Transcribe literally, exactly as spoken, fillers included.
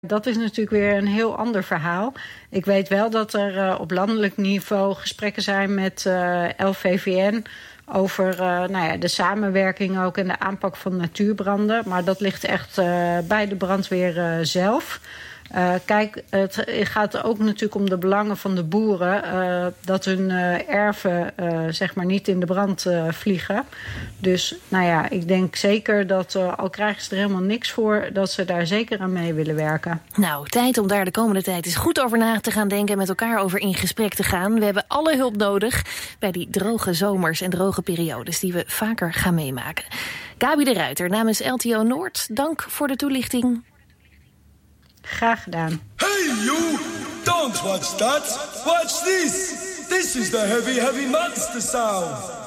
Dat is natuurlijk weer een heel ander verhaal. Ik weet wel dat er uh, op landelijk niveau gesprekken zijn met uh, L V V N... over uh, nou ja, de samenwerking ook en de aanpak van natuurbranden. Maar dat ligt echt uh, bij de brandweer uh, zelf. Uh, kijk, het gaat ook natuurlijk om de belangen van de boeren. Uh, dat hun uh, erven uh, zeg maar niet in de brand uh, vliegen. Dus nou ja, ik denk zeker dat uh, al krijgen ze er helemaal niks voor, dat ze daar zeker aan mee willen werken. Nou, tijd om daar de komende tijd eens goed over na te gaan denken en met elkaar over in gesprek te gaan. We hebben alle hulp nodig bij die droge zomers en droge periodes die we vaker gaan meemaken. Gabi de Ruiter namens L T O Noord, dank voor de toelichting. Graag gedaan. Hey you! Don't watch that! Watch this! This is the heavy, heavy monster sound!